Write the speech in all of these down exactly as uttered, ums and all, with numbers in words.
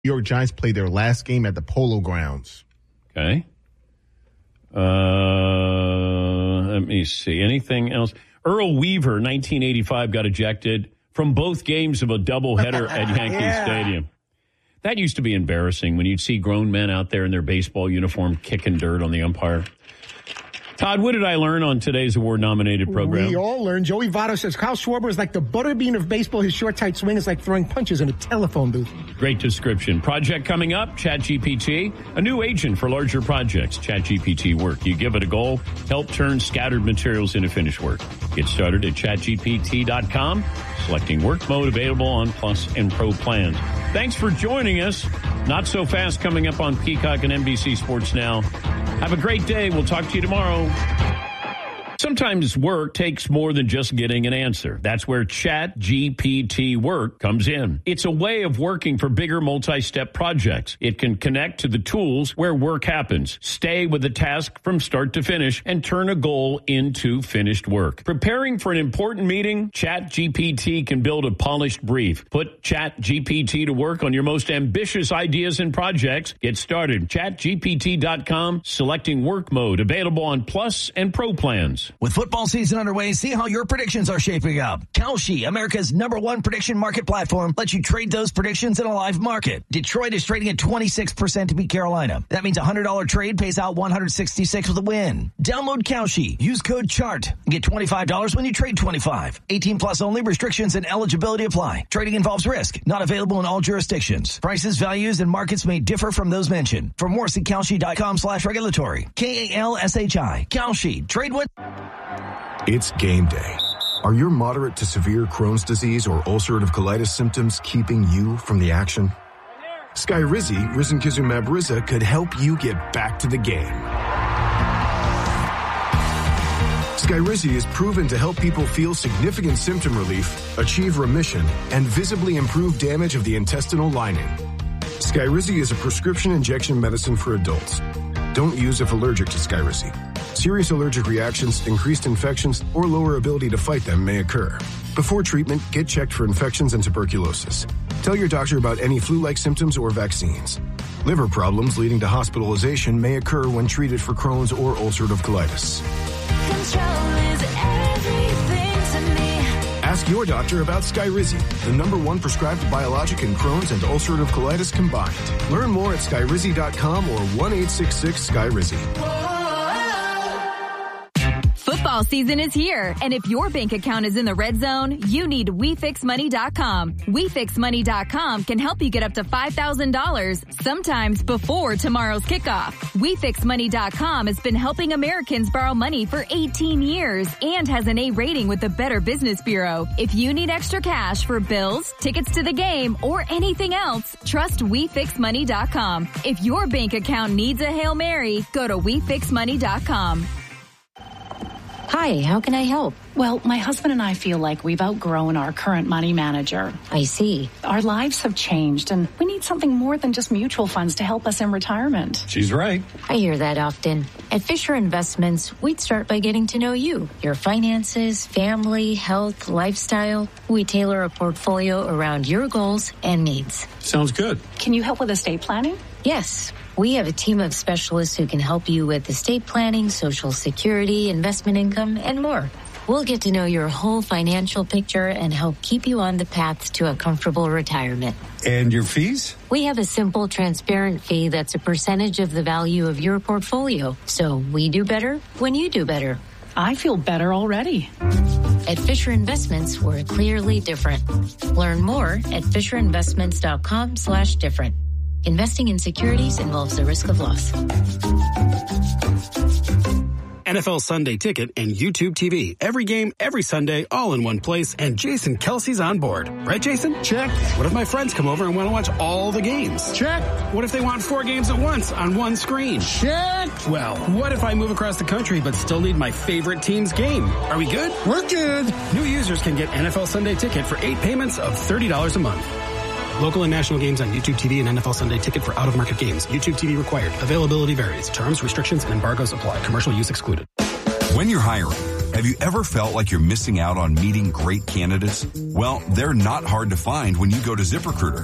New York Giants play their last game at the Polo Grounds. Okay. Uh, let me see. Anything else? Earl Weaver, nineteen eighty-five, got ejected from both games of a doubleheader at Yankee yeah. Stadium. That used to be embarrassing when you'd see grown men out there in their baseball uniform kicking dirt on the umpire. Todd, what did I learn on today's award-nominated program? We all learned. Joey Votto says Kyle Schwarber is like the butterbean of baseball. His short, tight swing is like throwing punches in a telephone booth. Great description. Project coming up, ChatGPT, a new agent for larger projects. ChatGPT Work. You give it a goal, help turn scattered materials into finished work. Get started at chat G P T dot com, selecting work mode available on Plus and Pro plans. Thanks for joining us. Not so fast coming up on Peacock and N B C Sports Now. Have a great day. We'll talk to you tomorrow. Sometimes work takes more than just getting an answer. That's where ChatGPT Work comes in. It's a way of working for bigger multi-step projects. It can connect to the tools where work happens, stay with the task from start to finish, and turn a goal into finished work. Preparing for an important meeting? ChatGPT can build a polished brief. Put ChatGPT to work on your most ambitious ideas and projects. Get started. chat G P T dot com, selecting work mode, available on Plus and Pro plans. With football season underway, see how your predictions are shaping up. Kalshi, America's number one prediction market platform, lets you trade those predictions in a live market. Detroit is trading at twenty-six percent to beat Carolina. That means a one hundred dollars trade pays out one hundred sixty-six with a win. Download Kalshi. Use code CHART. And get twenty-five dollars when you trade twenty-five dollars. eighteen plus only. Restrictions and eligibility apply. Trading involves risk. Not available in all jurisdictions. Prices, values, and markets may differ from those mentioned. For more, see Kalshi dot com slash regulatory. K A L S H I. Kalshi. Trade what? It's game day. Are your moderate to severe Crohn's disease or ulcerative colitis symptoms keeping you from the action? Skyrizi, risankizumab Riza, could help you get back to the game. Skyrizi is proven to help people feel significant symptom relief, achieve remission, and visibly improve damage of the intestinal lining. Skyrizi is a prescription injection medicine for adults. Don't use if allergic to Skyrizi. Serious allergic reactions, increased infections, or lower ability to fight them may occur. Before treatment, get checked for infections and tuberculosis. Tell your doctor about any flu-like symptoms or vaccines. Liver problems leading to hospitalization may occur when treated for Crohn's or ulcerative colitis. Control is everything to me. Ask your doctor about Skyrizi, the number one prescribed biologic in Crohn's and ulcerative colitis combined. Learn more at skyrizi dot com or one eight six six Skyrizi. Football season is here, and if your bank account is in the red zone, you need we fix money dot com. we fix money dot com can help you get up to five thousand dollars, sometimes before tomorrow's kickoff. we fix money dot com has been helping Americans borrow money for eighteen years and has an A rating with the Better Business Bureau. If you need extra cash for bills, tickets to the game, or anything else, trust we fix money dot com. If your bank account needs a Hail Mary, go to we fix money dot com. Hi, how can I help? Well, my husband and I feel like we've outgrown our current money manager. I see. Our lives have changed, and we need something more than just mutual funds to help us in retirement. She's right. I hear that often. At Fisher Investments, we'd start by getting to know you, your finances, family, health, lifestyle. We tailor a portfolio around your goals and needs. Sounds good. Can you help with estate planning? Yes. We have a team of specialists who can help you with estate planning, Social Security, investment income, and more. We'll get to know your whole financial picture and help keep you on the path to a comfortable retirement. And your fees? We have a simple, transparent fee that's a percentage of the value of your portfolio. So we do better when you do better. I feel better already. At Fisher Investments, we're clearly different. Learn more at fisher investments dot com slash different. Investing in securities involves the risk of loss. N F L Sunday Ticket and YouTube T V. Every game, every Sunday, all in one place, and Jason Kelsey's on board. Right, Jason? Check. What if my friends come over and want to watch all the games? Check. What if they want four games at once on one screen? Check. Well, what if I move across the country but still need my favorite team's game? Are we good? We're good. New users can get N F L Sunday Ticket for eight payments of thirty dollars a month. Local and national games on YouTube T V and N F L Sunday Ticket for out-of-market games. YouTube T V required. Availability varies. Terms, restrictions, and embargoes apply. Commercial use excluded. When you're hiring, have you ever felt like you're missing out on meeting great candidates? Well, they're not hard to find when you go to ZipRecruiter.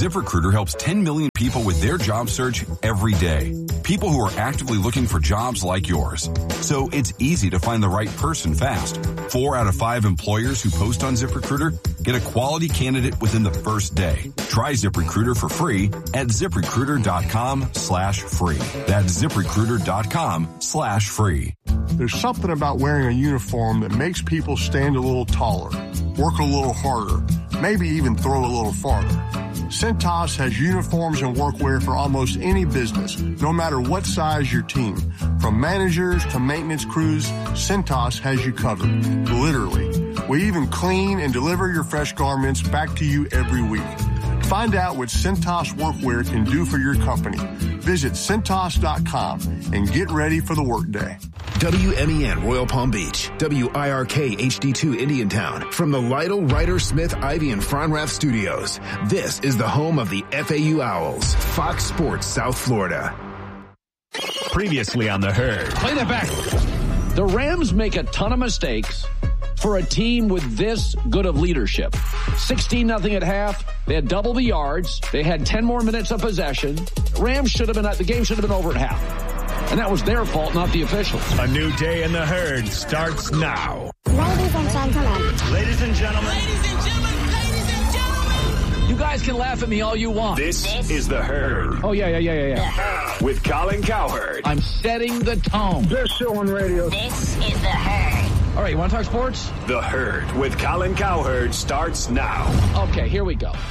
ZipRecruiter helps ten million people with their job search every day. People who are actively looking for jobs like yours. So it's easy to find the right person fast. Four out of five employers who post on ZipRecruiter get a quality candidate within the first day. Try ZipRecruiter for free at ZipRecruiter.com slash free. That's ZipRecruiter.com slash free. There's something about wearing a uniform that makes people stand a little taller, work a little harder, maybe even throw a little farther. Cintas has uniforms and workwear for almost any business, no matter what size your team. From managers to maintenance crews, Cintas has you covered, literally. We even clean and deliver your fresh garments back to you every week. Find out what Cintas workwear can do for your company. Visit Cintas dot com and get ready for the workday. W M E N Royal Palm Beach, W I R K H D two Indiantown. From the Lytle, Ryder, Smith, Ivy, and Fronrath studios, this is the home of the F A U Owls, Fox Sports South Florida. Previously on The Herd. Play that back. The Rams make a ton of mistakes for a team with this good of leadership. sixteen nothing at half. They had double the yards. They had ten more minutes of possession. Rams should have been, the game should have been over at half. And that was their fault, not the officials. A new day in The Herd starts now. Ladies and gentlemen. Ladies and gentlemen. Ladies and gentlemen. Ladies and gentlemen. You guys can laugh at me all you want. This, this is The Herd. Oh, yeah, yeah, yeah, yeah, yeah. With Colin Cowherd. I'm setting the tone. Best show on radio. This is The Herd. All right, you want to talk sports? The Herd with Colin Cowherd starts now. Okay, here we go.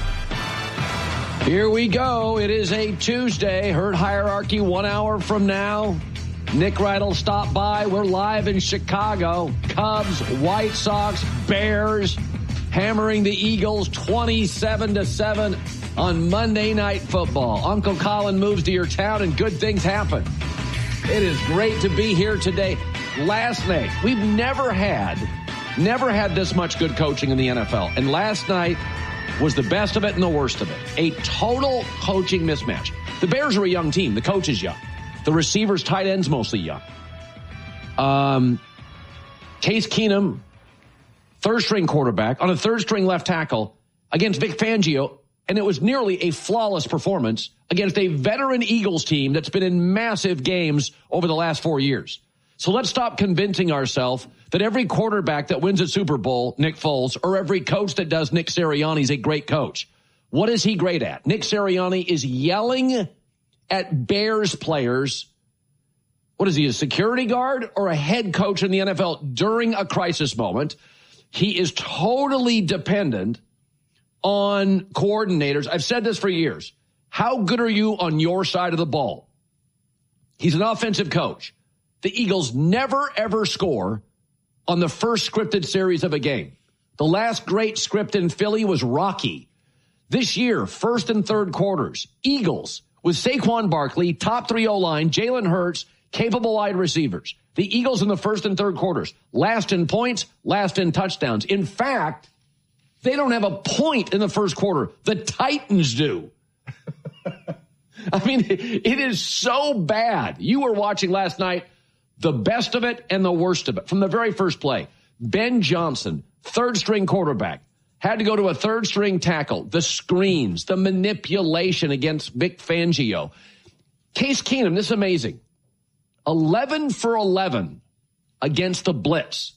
Here we go. It is a Tuesday. Herd Hierarchy one hour from now. Nick Wright will stop by. We're live in Chicago. Cubs, White Sox, Bears hammering the Eagles twenty-seven to seven on Monday Night Football. Uncle Colin moves to your town and good things happen. It is great to be here today. Last night, we've never had, never had this much good coaching in the N F L. And last night was the best of it and the worst of it. A total coaching mismatch. The Bears are a young team. The coach is young. The receivers, tight ends, mostly young. Um, Case Keenum, third-string quarterback, on a third-string left tackle against Vic Fangio, and it was nearly a flawless performance against a veteran Eagles team that's been in massive games over the last four years. So let's stop convincing ourselves that every quarterback that wins a Super Bowl, Nick Foles, or every coach that does Nick Sirianni is a great coach. What is he great at? Nick Sirianni is yelling at Bears players. What is he, a security guard or a head coach in the N F L during a crisis moment? He is totally dependent on coordinators. I've said this for years. How good are you on your side of the ball? He's an offensive coach. The Eagles never, ever score on the first scripted series of a game. The last great script in Philly was Rocky. This year, first and third quarters, Eagles with Saquon Barkley, top three O-line, Jalen Hurts, capable wide receivers. The Eagles in the first and third quarters, last in points, last in touchdowns. In fact, they don't have a point in the first quarter. The Titans do. I mean, it is so bad. You were watching last night the best of it and the worst of it. From the very first play, Ben Johnson, third-string quarterback, had to go to a third-string tackle. The screens, the manipulation against Vic Fangio. Case Keenum, this is amazing. eleven for eleven against the blitz.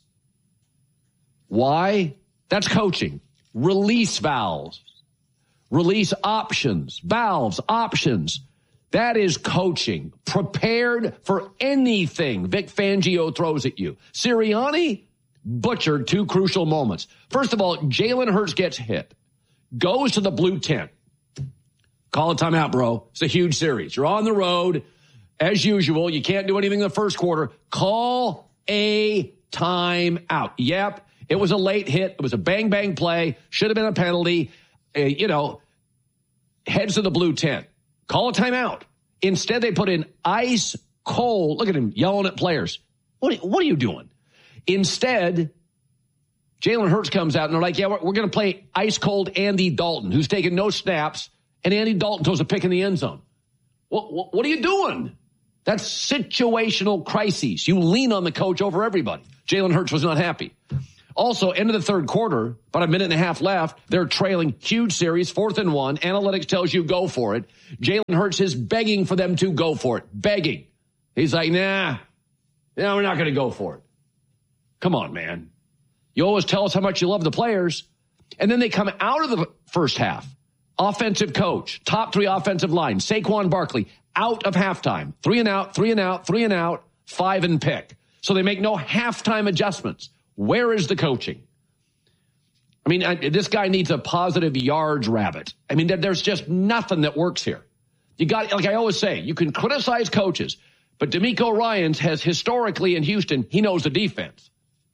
Why? That's coaching. Release valves. Release options. Valves, options. That is coaching. Prepared for anything Vic Fangio throws at you. Sirianni butchered two crucial moments. First of all, Jalen Hurts gets hit. Goes to the blue tent. Call a timeout, bro. It's a huge series. You're on the road. As usual, you can't do anything in the first quarter. Call a timeout. Yep, it was a late hit. It was a bang-bang play. Should have been a penalty. Uh, you know, heads to the blue tent. Call a timeout. Instead, they put in ice cold. Look at him yelling at players. What, what are you doing? Instead, Jalen Hurts comes out and they're like, yeah, we're, we're going to play ice cold Andy Dalton, who's taking no snaps, and Andy Dalton throws a pick in the end zone. What, what, what are you doing? That's situational crises. You lean on the coach over everybody. Jalen Hurts was not happy. Also, end of the third quarter, about a minute and a half left. They're trailing, huge series, fourth and one. Analytics tells you go for it. Jalen Hurts is begging for them to go for it. Begging. He's like, nah, no, we're not going to go for it. Come on, man. You always tell us how much you love the players. And then they come out of the first half. Offensive coach, top three offensive line, Saquon Barkley, out of halftime. Three and out, three and out, three and out, five and pick. So they make no halftime adjustments. Where is the coaching? I mean, I, this guy needs a positive yards rabbit. I mean, there's just nothing that works here. You got, like I always say, you can criticize coaches, but DeMeco Ryans has historically in Houston, he knows the defense.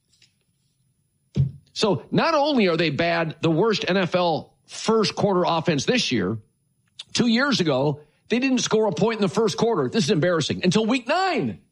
So not only are they bad, the worst N F L first quarter offense this year, two years ago, they didn't score a point in the first quarter. This is embarrassing until week nine.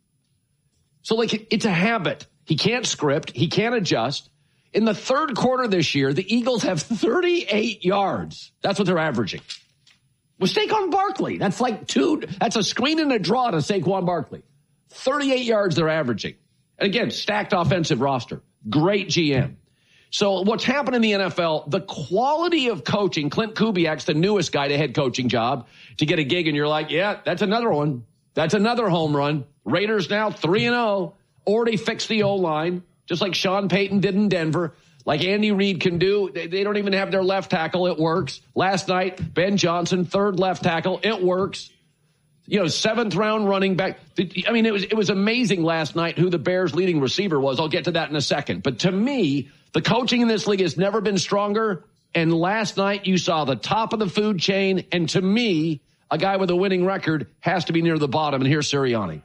So like it's a habit. He can't script. He can't adjust. In the third quarter this year, the Eagles have thirty-eight yards. That's what they're averaging. With Saquon Barkley, that's like two, that's a screen and a draw to Saquon Barkley. thirty-eight yards they're averaging. And again, stacked offensive roster. Great G M. So what's happened in the N F L, the quality of coaching, Clint Kubiak's the newest guy to head coaching job to get a gig, and you're like, yeah, that's another one. That's another home run. Raiders now three and oh, already fixed the O-line, just like Sean Payton did in Denver, like Andy Reid can do. They, they don't even have their left tackle. It works. Last night, Ben Johnson, third left tackle. It works. You know, seventh round running back. I mean, it was it was amazing last night who the Bears' leading receiver was. I'll get to that in a second. But to me, the coaching in this league has never been stronger. And last night you saw the top of the food chain. And to me, a guy with a winning record has to be near the bottom. And here's Sirianni.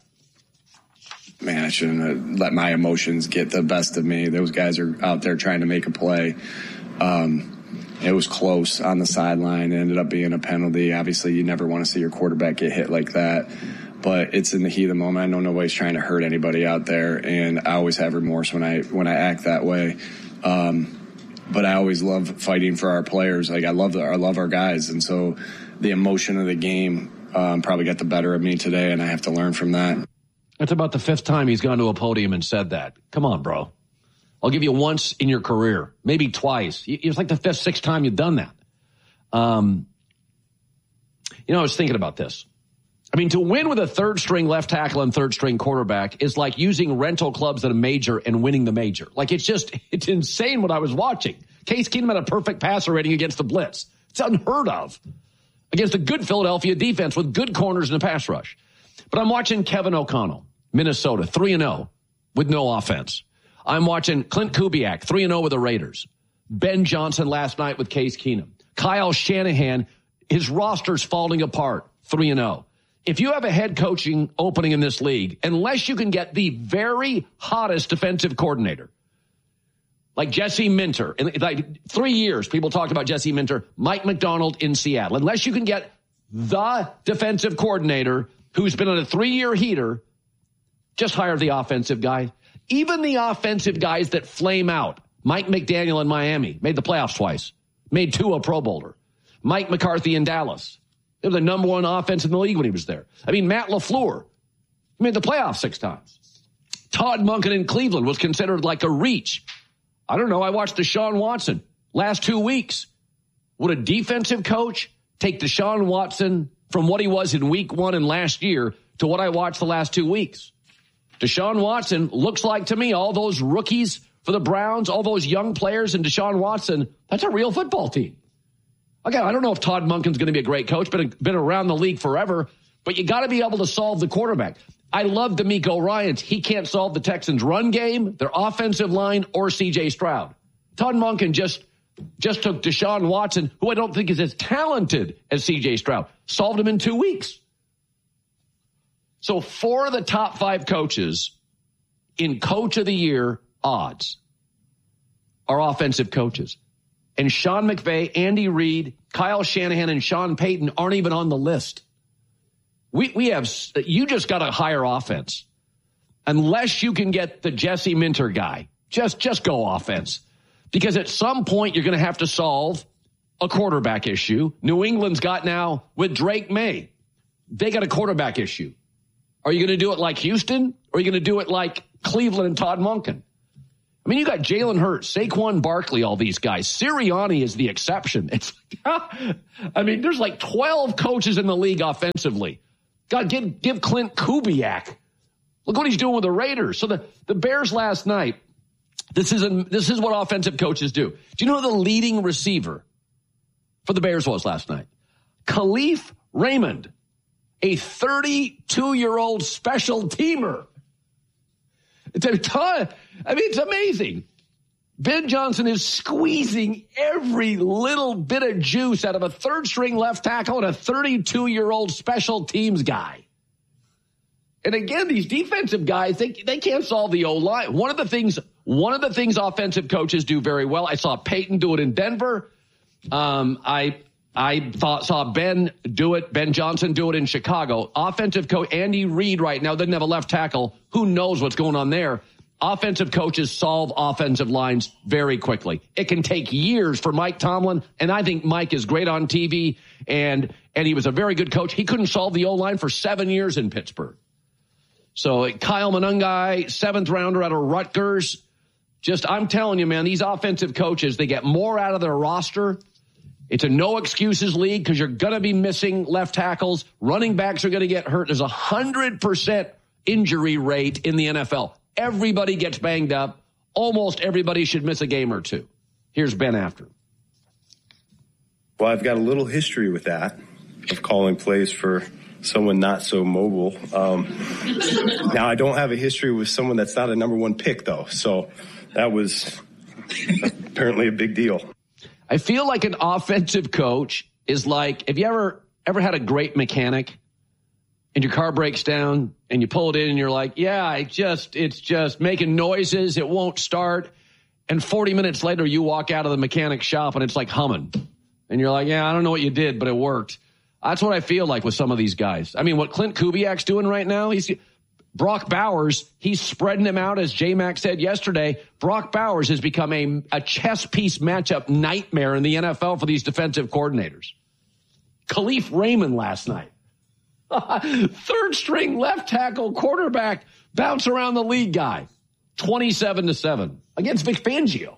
Man, I shouldn't have let my emotions get the best of me. Those guys are out there trying to make a play. Um, it was close on the sideline. It ended up being a penalty. Obviously, you never want to see your quarterback get hit like that. But it's in the heat of the moment. I know nobody's trying to hurt anybody out there, and I always have remorse when I when I act that way. Um, but I always love fighting for our players. Like I love the, I love our guys, and so the emotion of the game um, probably got the better of me today, and I have to learn from that. That's about the fifth time he's gone to a podium and said that. Come on, bro. I'll give you once in your career, maybe twice. It's like the fifth, sixth time you've done that. Um, you know, I was thinking about this. I mean, to win with a third-string left tackle and third-string quarterback is like using rental clubs at a major and winning the major. Like, it's just, it's insane what I was watching. Case Keenum had a perfect passer rating against the blitz. It's unheard of. Against a good Philadelphia defense with good corners and a pass rush. But I'm watching Kevin O'Connell, Minnesota, three and oh with no offense. I'm watching Clint Kubiak, three and oh with the Raiders. Ben Johnson last night with Case Keenum. Kyle Shanahan, his roster's falling apart, three and oh. If you have a head coaching opening in this league, unless you can get the very hottest defensive coordinator, like Jesse Minter, in like three years, people talked about Jesse Minter, Mike McDonald in Seattle. Unless you can get the defensive coordinator who's been on a three-year heater, just hire the offensive guy. Even the offensive guys that flame out. Mike McDaniel in Miami made the playoffs twice. Made Tua a Pro Bowler. Mike McCarthy in Dallas. They were the number one offense in the league when he was there. I mean, Matt LaFleur made the playoffs six times. Todd Monken in Cleveland was considered like a reach. I don't know. I watched Deshaun Watson last two weeks. Would a defensive coach take Deshaun Watson from what he was in week one and last year to what I watched the last two weeks? Deshaun Watson looks like to me all those rookies for the Browns, all those young players and Deshaun Watson, that's a real football team. Okay, I don't know if Todd Monken's going to be a great coach, but been around the league forever, but you got to be able to solve the quarterback. I love DeMeco Ryans. He can't solve the Texans' run game, their offensive line, or C J Stroud. Todd Monken just, just took Deshaun Watson, who I don't think is as talented as C J Stroud, solved him in two weeks. So four of the top five coaches in Coach of the Year odds are offensive coaches. And Sean McVay, Andy Reid, Kyle Shanahan, and Sean Payton aren't even on the list. We we have, you just got to hire offense. Unless you can get the Jesse Minter guy, just, just go offense. Because at some point you're going to have to solve a quarterback issue. New England's got now with Drake May. They got a quarterback issue. Are you going to do it like Houston? Or are you going to do it like Cleveland and Todd Monken? I mean, you got Jalen Hurts, Saquon Barkley, all these guys. Sirianni is the exception. It's, I mean, there's like twelve coaches in the league offensively. God, give, give Clint Kubiak. Look what he's doing with the Raiders. So the, the Bears last night, this is, a, this is what offensive coaches do. Do you know who the leading receiver for the Bears was last night? Khalif Raymond, a thirty-two-year-old special teamer. It's a ton. I mean, it's amazing. Ben Johnson is squeezing every little bit of juice out of a third-string left tackle and a thirty-two-year-old special teams guy. And again, these defensive guys, they they can't solve the O-line. One of the things, one of the things offensive coaches do very well. I saw Peyton do it in Denver. Um, I I thought saw Ben do it, Ben Johnson do it in Chicago. Offensive coach Andy Reid right now doesn't have a left tackle. Who knows what's going on there? Offensive coaches solve offensive lines very quickly. It can take years for Mike Tomlin, and I think Mike is great on T V, and and he was a very good coach. He couldn't solve the O-line for seven years in Pittsburgh. So Kyle Monangai, seventh rounder out of Rutgers. Just, I'm telling you, man, these offensive coaches, they get more out of their roster. It's a no excuses league because you're going to be missing left tackles. Running backs are going to get hurt. There's a one hundred percent injury rate in the N F L. Everybody gets banged up. Almost everybody should miss a game or two. Here's Ben after. Well, I've got a little history with that, of calling plays for someone not so mobile. Um, now, I don't have a history with someone that's not a number one pick, though. So that was apparently a big deal. I feel like an offensive coach is like, have you ever ever had a great mechanic and your car breaks down and you pull it in and you're like, yeah, I just, it's just making noises. It won't start. And forty minutes later, you walk out of the mechanic shop and it's like humming. And you're like, yeah, I don't know what you did, but it worked. That's what I feel like with some of these guys. I mean, what Clint Kubiak's doing right now, he's Brock Bowers, he's spreading him out, as J-Mac said yesterday. Brock Bowers has become a, a chess piece matchup nightmare in the N F L for these defensive coordinators. Khalif Raymond last night. Third string left tackle quarterback bounce around the league guy. twenty-seven to seven against Vic Fangio.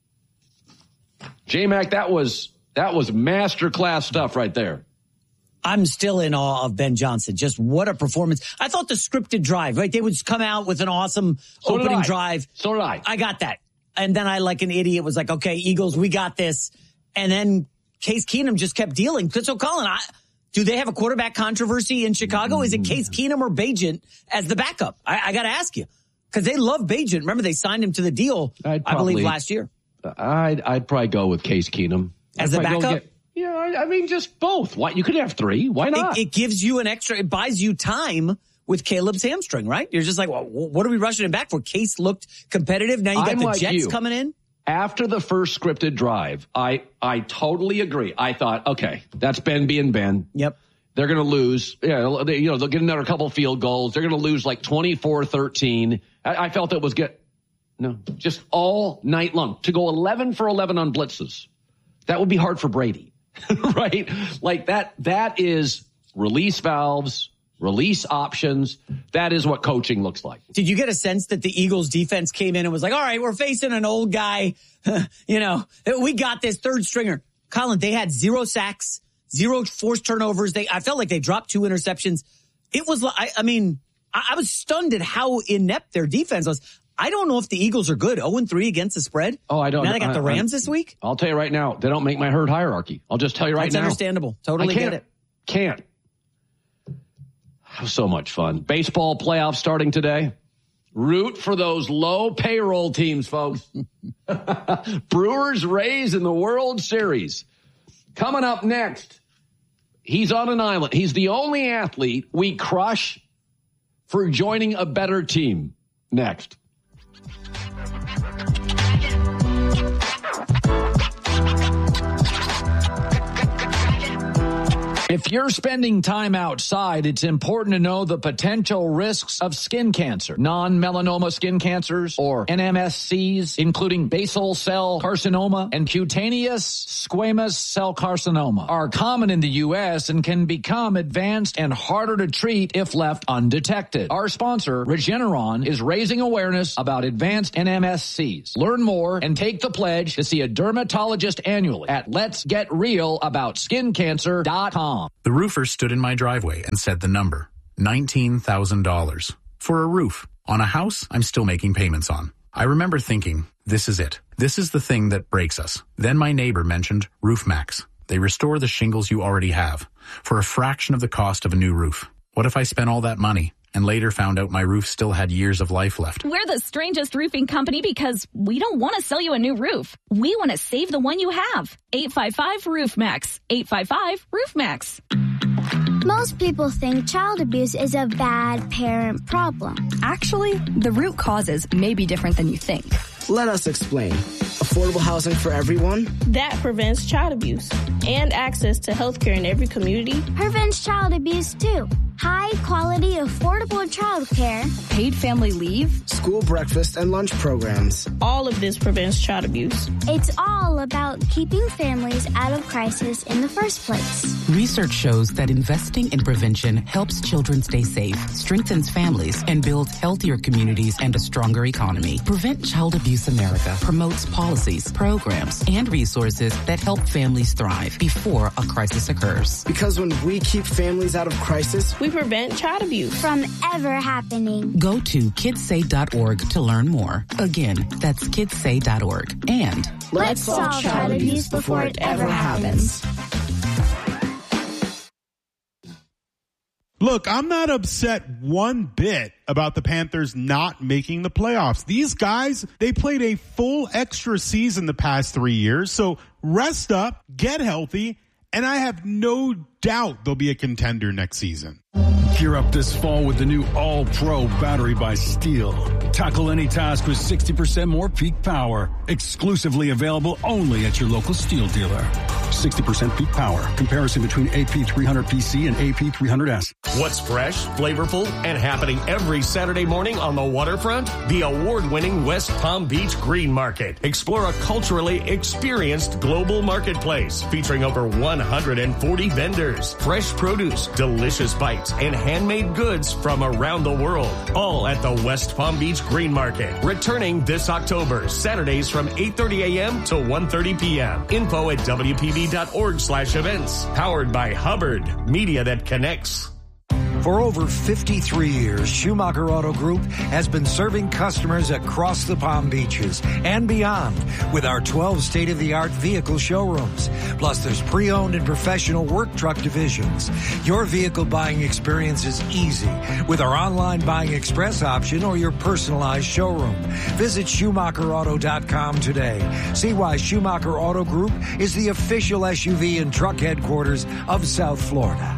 J-Mac, that was that was masterclass stuff right there. I'm still in awe of Ben Johnson. Just what a performance. I thought the scripted drive, right? They would come out with an awesome so opening did drive. So did I. I got that. And then I, like an idiot, was like, okay, Eagles, we got this. And then Case Keenum just kept dealing. So, Colin, I, do they have a quarterback controversy in Chicago? Is it Case Keenum or Bagent as the backup? I, I got to ask you. Because they love Bagent. Remember, they signed him to the deal, I'd probably, I believe, last year. I'd, I'd probably go with Case Keenum. As I'd the backup? Get, yeah, I, I mean, just both. Why you could have three. Why not? It, it gives you an extra, it buys you time with Caleb's hamstring, right? You're just like, well, what are we rushing him back for? Case looked competitive. Now you got I'm the like Jets you. coming in. After the first scripted drive, I, I totally agree. I thought, okay, that's Ben being Ben. Yep. They're going to lose. Yeah, they, you know, they'll get another couple field goals. They're going to lose like twenty-four thirteen. I, I felt it was good. No, just all night long. To go eleven for eleven on blitzes. That would be hard for Brady. Right? Like that, that is release valves, release options. That is what coaching looks like. Did you get a sense that the Eagles defense came in and was like, all right, we're facing an old guy. You know, we got this third stringer. Colin, they had zero sacks, zero forced turnovers. They, I felt like they dropped two interceptions. It was, I, I mean, I, I was stunned at how inept their defense was. I don't know if the Eagles are good. oh and three against the spread. Oh, I don't. Now they got I, the Rams I, this week. I'll tell you right now, they don't make my herd hierarchy. I'll just tell you right That's now. That's understandable. Totally get it. Can't. So much fun. Baseball playoffs starting today. Root for those low payroll teams, folks. Brewers, Rays in the World Series. Coming up next, he's on an island. He's the only athlete we crush for joining a better team. Next. If you're spending time outside, it's important to know the potential risks of skin cancer. Non-melanoma skin cancers, or N M S Cs, including basal cell carcinoma and cutaneous squamous cell carcinoma, are common in the U S and can become advanced and harder to treat if left undetected. Our sponsor, Regeneron, is raising awareness about advanced N M S Cs. Learn more and take the pledge to see a dermatologist annually at lets get real about skin cancer dot com. The roofer stood in my driveway and said the number, nineteen thousand dollars. For a roof on a house I'm still making payments on. I remember thinking, this is it. This is the thing that breaks us. Then my neighbor mentioned RoofMax. They restore the shingles you already have for a fraction of the cost of a new roof. What if I spent all that money and later found out my roof still had years of life left? We're the strangest roofing company because we don't want to sell you a new roof. We want to save the one you have. eight five five roof max. eight five five roof max. Most people think child abuse is a bad parent problem. Actually, the root causes may be different than you think. Let us explain. Affordable housing for everyone? That prevents child abuse. And access to health care in every community. Prevents child abuse, too. High quality, affordable child care. Paid family leave. School breakfast and lunch programs. All of this prevents child abuse. It's all about keeping families out of crisis in the first place. Research shows that investing in prevention helps children stay safe, strengthens families, and builds healthier communities and a stronger economy. Prevent Child Abuse America promotes policies, programs, and resources that help families thrive before a crisis occurs. Because when we keep families out of crisis, we prevent child abuse from ever happening. Go to kids say dot org to learn more. Again, that's kids say dot org. And let's solve child abuse before it ever happens. Look, I'm not upset one bit about the Panthers not making the playoffs. These guys, they played a full extra season the past three years. So rest up, get healthy, and I have no doubt they'll be a contender next season. Gear up this fall with the new All-Pro battery by Steel. Tackle any task with sixty percent more peak power. Exclusively available only at your local Steel dealer. sixty percent peak power. Comparison between A P three hundred P C and A P three hundred S. What's fresh, flavorful, and happening every Saturday morning on the waterfront? The award-winning West Palm Beach Green Market. Explore a culturally experienced global marketplace featuring over one hundred forty vendors, fresh produce, delicious bites, and handmade goods from around the world. All at the West Palm Beach Green Market. Returning this October, Saturdays from eight thirty a.m. to one thirty p.m. Info at W P B dot org slash events. Powered by Hubbard, media that connects. For over fifty-three years, Schumacher Auto Group has been serving customers across the Palm Beaches and beyond with our twelve state-of-the-art vehicle showrooms. Plus, there's pre-owned and professional work truck divisions. Your vehicle buying experience is easy with our online buying express option or your personalized showroom. Visit Schumacher Auto dot com today. See why Schumacher Auto Group is the official S U V and truck headquarters of South Florida.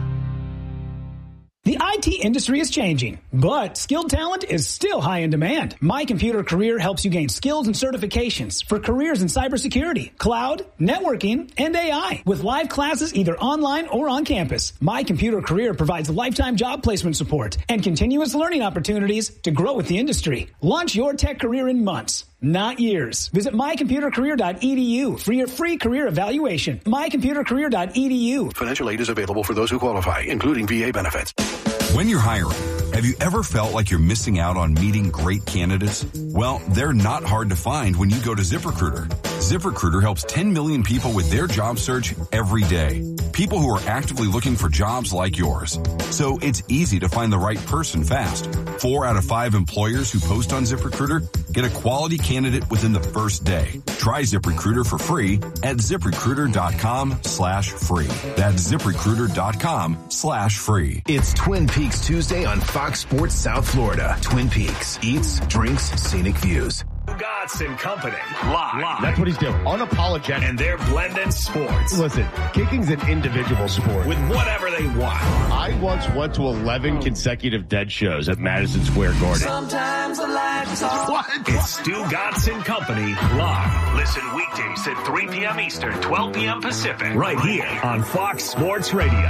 The I T industry is changing, but skilled talent is still high in demand. My Computer Career helps you gain skills and certifications for careers in cybersecurity, cloud, networking, and A I. With live classes either online or on campus, My Computer Career provides lifetime job placement support and continuous learning opportunities to grow with the industry. Launch your tech career in months, not years. Visit my computer career dot e d u for your free career evaluation. my computer career dot e d u. Financial aid is available for those who qualify, including V A benefits. When you're hiring, have you ever felt like you're missing out on meeting great candidates? Well, they're not hard to find when you go to ZipRecruiter. ZipRecruiter helps ten million people with their job search every day. People who are actively looking for jobs like yours. So it's easy to find the right person fast. Four out of five employers who post on ZipRecruiter get a quality candidate within the first day. Try ZipRecruiter for free at ZipRecruiter.com slash free. That's ZipRecruiter.com slash free. It's Twin Peaks Tuesday on Fox Sports South Florida. Twin Peaks eats, drinks, scenic views. Gatz and Company. Live. Live. That's what he's doing. Unapologetic. And they're blending sports. Listen, kicking's an individual sport. With whatever they want. I once went to eleven consecutive dead shows at Madison Square Garden. Sometimes I like to talk. What? It's Stu Gatz and Company live. Listen weekdays at three p.m. Eastern, twelve p.m. Pacific. Right here on Fox Sports Radio.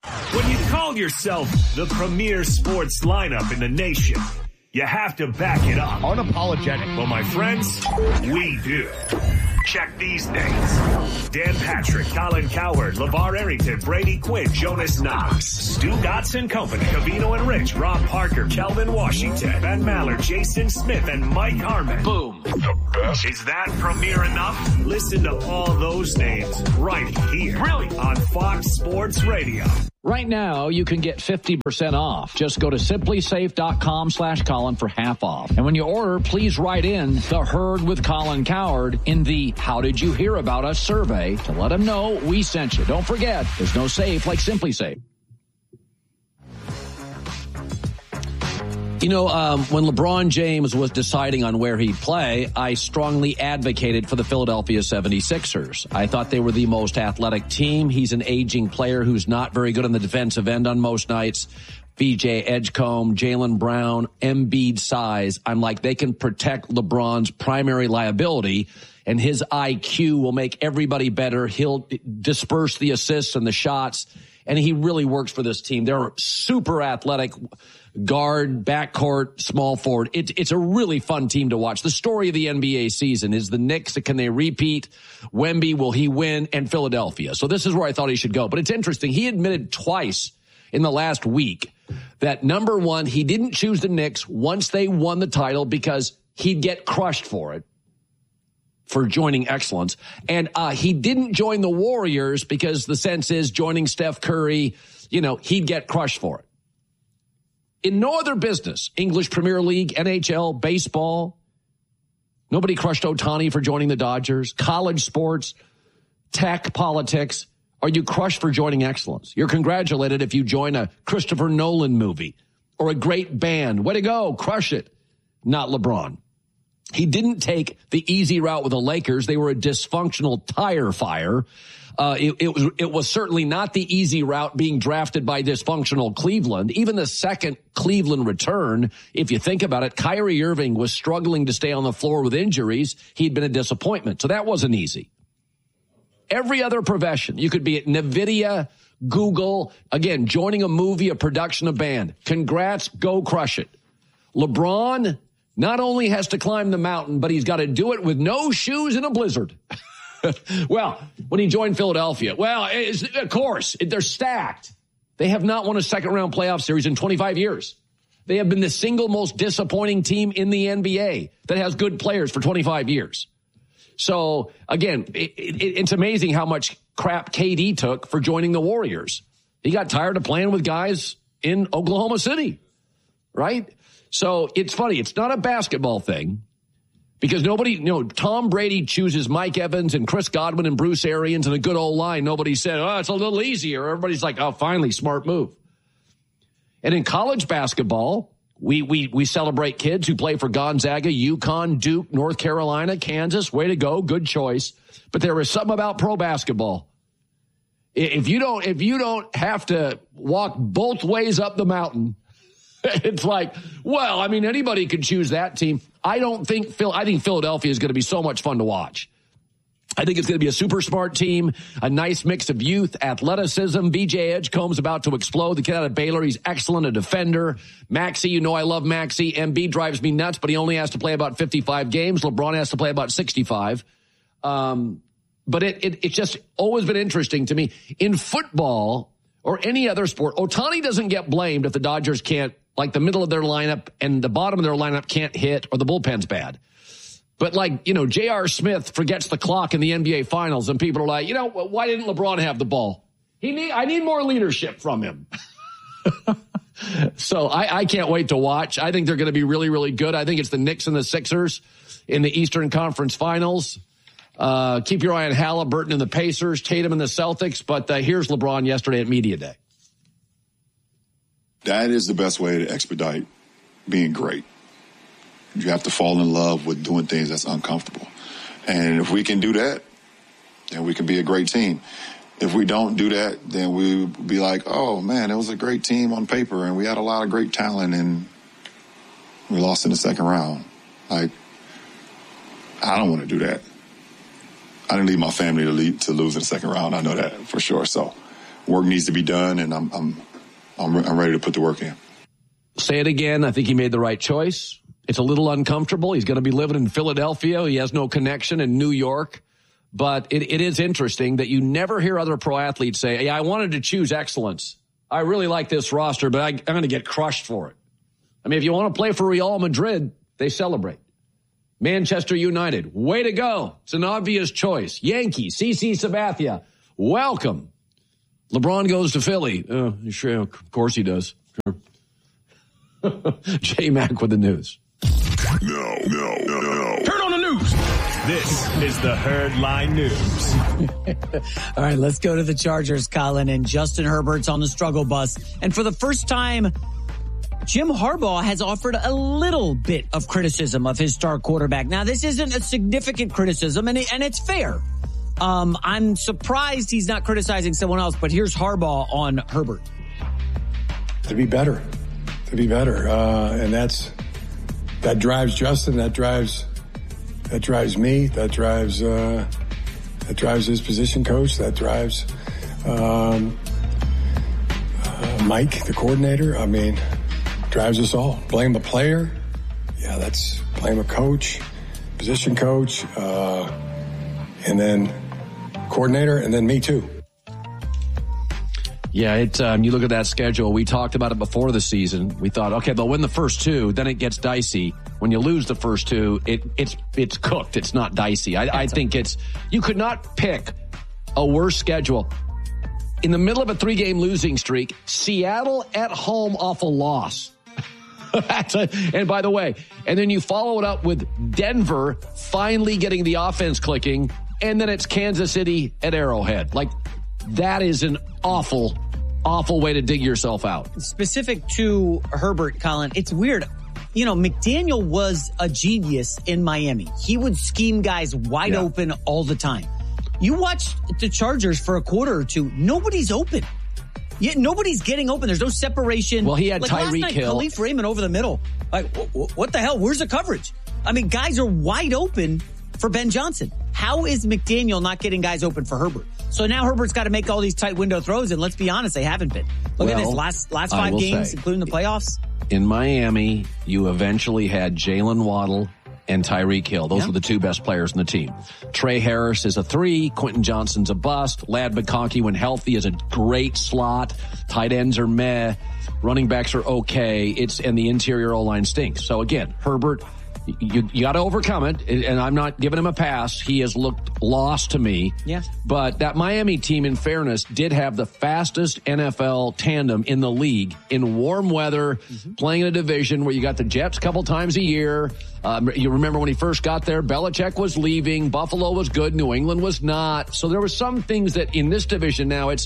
When you call yourself the premier sports lineup in the nation, you have to back it up. Unapologetic. Well, my friends, we do. Check these names. Dan Patrick, Colin Cowherd, LeVar Arrington, Brady Quinn, Jonas Knox, Stu Gotts Company, Cavino and Rich, Rob Parker, Kelvin Washington, Ben Maller, Jason Smith, and Mike Harmon. Boom. The best. Is that premier enough? Listen to all those names right here. Really? On Fox Sports Radio. Right now, you can get fifty percent off. Just go to simplysafe.com slash Colin for half off. And when you order, please write in the Herd with Colin Cowherd in the How Did You Hear About Us survey to let them know we sent you. Don't forget, there's no safe like Simply Safe. You know, um, when LeBron James was deciding on where he'd play, I strongly advocated for the Philadelphia seventy-sixers. I thought they were the most athletic team. He's an aging player who's not very good on the defensive end on most nights. B J Edgecombe, Jaylen Brown, Embiid size. I'm like, they can protect LeBron's primary liability, and his I Q will make everybody better. He'll disperse the assists and the shots, and he really works for this team. They're super athletic. Guard, backcourt, small forward. It, it's a really fun team to watch. The story of the N B A season is the Knicks. Can they repeat? Wemby, will he win? And Philadelphia. So this is where I thought he should go. But it's interesting. He admitted twice in the last week that, number one, he didn't choose the Knicks once they won the title because he'd get crushed for it, for joining excellence. And uh, he didn't join the Warriors because the sense is joining Steph Curry, you know, he'd get crushed for it. In no other business, English Premier League, N H L, baseball, nobody crushed Ohtani for joining the Dodgers. College sports, tech, politics, are you crushed for joining excellence? You're congratulated if you join a Christopher Nolan movie or a great band. Way to go, crush it. Not LeBron. He didn't take the easy route with the Lakers. They were a dysfunctional tire fire. Uh, it, it was it was certainly not the easy route being drafted by dysfunctional Cleveland. Even the second Cleveland return, if you think about it, Kyrie Irving was struggling to stay on the floor with injuries. He'd been a disappointment. So that wasn't easy. Every other profession, you could be at NVIDIA, Google, again, joining a movie, a production, a band. Congrats, go crush it. LeBron not only has to climb the mountain, but he's got to do it with no shoes in a blizzard. Well, when he joined Philadelphia, well, it's, of course, they're stacked. They have not won a second-round playoff series in twenty-five years. They have been the single most disappointing team in the N B A that has good players for twenty-five years. So, again, it, it, it's amazing how much crap K D took for joining the Warriors. He got tired of playing with guys in Oklahoma City, right? So it's funny. It's not a basketball thing. Because nobody, you know, Tom Brady chooses Mike Evans and Chris Godwin and Bruce Arians and a good old line. Nobody said, oh, it's a little easier. Everybody's like, oh, finally, smart move. And in college basketball, we we we celebrate kids who play for Gonzaga, UConn, Duke, North Carolina, Kansas. Way to go. Good choice. But there is something about pro basketball. If you don't, if you don't have to walk both ways up the mountain, it's like, well, I mean, anybody could choose that team. I don't think Phil. I think Philadelphia is going to be so much fun to watch. I think it's going to be a super smart team, a nice mix of youth, athleticism. B J Edgecombe's about to explode. The kid out of Baylor, he's excellent, a defender. Maxey, you know I love Maxey. Embiid drives me nuts, but he only has to play about fifty-five games. LeBron has to play about sixty-five. Um, but it, it it's just always been interesting to me. In football or any other sport, Ohtani doesn't get blamed if the Dodgers can't, like the middle of their lineup and the bottom of their lineup can't hit or the bullpen's bad. But like, you know, J R. Smith forgets the clock in the N B A Finals and people are like, you know, why didn't LeBron have the ball? He need, I need more leadership from him. So I, I can't wait to watch. I think they're going to be really, really good. I think it's the Knicks and the Sixers in the Eastern Conference Finals. Uh, keep your eye on Halliburton and the Pacers, Tatum and the Celtics. But uh, here's LeBron yesterday at Media Day. That is the best way to expedite being great. You have to fall in love with doing things that's uncomfortable. And if we can do that, then we can be a great team. If we don't do that, then we'll be like, oh, man, it was a great team on paper, and we had a lot of great talent, and we lost in the second round. Like, I don't want to do that. I didn't leave my family to, lead, to lose in the second round. I know that for sure. So work needs to be done, and I'm I'm I'm, I'm ready to put the work in. Say it again. I think he made the right choice. It's a little uncomfortable. He's going to be living in Philadelphia. He has no connection in New York. But it, it is interesting that you never hear other pro athletes say, hey, I wanted to choose excellence. I really like this roster, but I, I'm going to get crushed for it. I mean, if you want to play for Real Madrid, they celebrate. Manchester United, way to go. It's an obvious choice. Yankees, C C Sabathia, welcome. LeBron goes to Philly. Uh, sure, of course he does. Sure. J-Mac with the news. No, no, no, no. Turn on the news. This is the Herd Line News. All right, let's go to the Chargers, Colin, and Justin Herbert's on the struggle bus. And for the first time, Jim Harbaugh has offered a little bit of criticism of his star quarterback. Now, this isn't a significant criticism, and, it, and it's fair. Um, I'm surprised he's not criticizing someone else, but here's Harbaugh on Herbert. To be better, to be better. Uh, and that's, that drives Justin, that drives, that drives me, that drives, uh, that drives his position coach, that drives, um, uh, Mike, the coordinator. I mean, drives us all. Blame the player. Yeah, that's blame a coach, position coach, uh, and then coordinator, and then me too. Yeah, it, um, you look at that schedule. We talked about it before the season. We thought, okay, they'll win the first two, then it gets dicey. When you lose the first two, it, it's it's cooked. It's not dicey. I, I think it's, you could not pick a worse schedule. In the middle of a three-game losing streak, Seattle at home off a loss. That's a, and by the way, and then you follow it up with Denver finally getting the offense clicking, and then it's Kansas City at Arrowhead. Like, that is an awful, awful way to dig yourself out. Specific to Herbert, Colin, it's weird. You know, McDaniel was a genius in Miami. He would scheme guys wide yeah. open all the time. You watch the Chargers for a quarter or two, nobody's open. Yeah, nobody's getting open. There's no separation. Well, he had like Tyreek Hill. Khalif Raymond over the middle. Like, what the hell? Where's the coverage? I mean, guys are wide open for Ben Johnson. How is McDaniel not getting guys open for Herbert? So now Herbert's got to make all these tight window throws, and let's be honest, they haven't been. Look well, at his last last five games, say, including the playoffs. In Miami, you eventually had Jalen Waddle and Tyreek Hill. Those yeah. were the two best players in the team. Trey Harris is a three. Quentin Johnson's a bust. Ladd McConkey, when healthy, is a great slot. Tight ends are meh. Running backs are okay. It's and the interior O-line stinks. So again, Herbert, you, you got to overcome it. And I'm not giving him a pass. He has looked lost to me. Yeah. But that Miami team, in fairness, did have the fastest N F L tandem in the league in warm weather, mm-hmm. playing in a division where you got the Jets a couple times a year. Um, you remember when he first got there, Belichick was leaving. Buffalo was good. New England was not. So there were some things that in this division now it's